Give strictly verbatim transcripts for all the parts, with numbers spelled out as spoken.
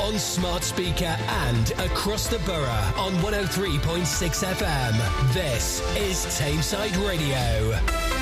on smart speaker and across the borough on one oh three point six F M. This is Tameside Radio.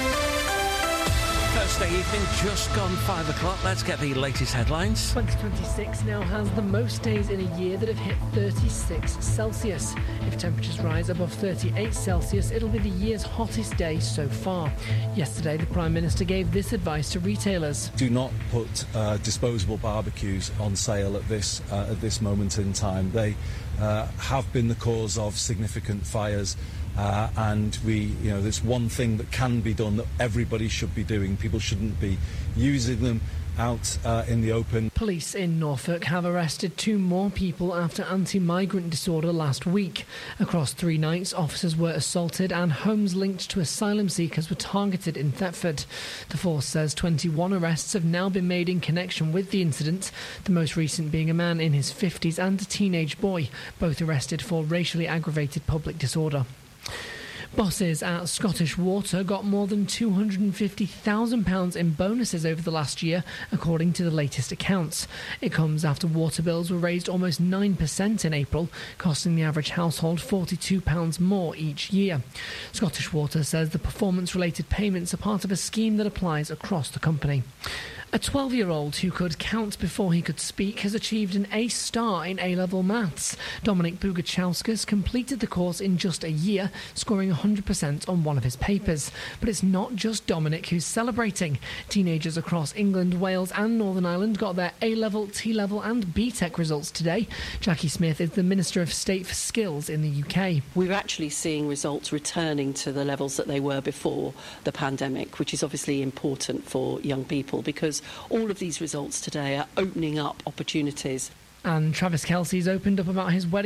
Thursday evening, just gone five o'clock. Let's get the latest headlines. twenty twenty-six now has the most days in a year that have hit thirty-six Celsius. If temperatures rise above thirty-eight Celsius, it'll be the year's hottest day so far. Yesterday, the Prime Minister gave this advice to retailers. Do not put uh, disposable barbecues on sale at this, uh, at this moment in time. They uh, have been the cause of significant fires. Uh, and we, you know, there's one thing that can be done that everybody should be doing. People shouldn't be using them out uh, in the open. Police in Norfolk have arrested two more people after anti-migrant disorder last week. Across three nights, officers were assaulted and homes linked to asylum seekers were targeted in Thetford. The force says twenty-one arrests have now been made in connection with the incident, the most recent being a man in his fifties and a teenage boy, both arrested for racially aggravated public disorder. Bosses at Scottish Water got more than two hundred fifty thousand pounds in bonuses over the last year, according to the latest accounts. It comes after water bills were raised almost nine percent in April, costing the average household forty-two pounds more each year. Scottish Water says the performance-related payments are part of a scheme that applies across the company. A twelve-year-old who could count before he could speak has achieved an A star in A-level maths. Dominic Bugachauskas completed the course in just a year, scoring one hundred percent on one of his papers. But it's not just Dominic who's celebrating. Teenagers across England, Wales and Northern Ireland got their A-level, T-level and B Tech results today. Jackie Smith is the Minister of State for Skills in the U K. We're actually seeing results returning to the levels that they were before the pandemic, which is obviously important for young people because all of these results today are opening up opportunities. And Travis Kelce's opened up about his wedding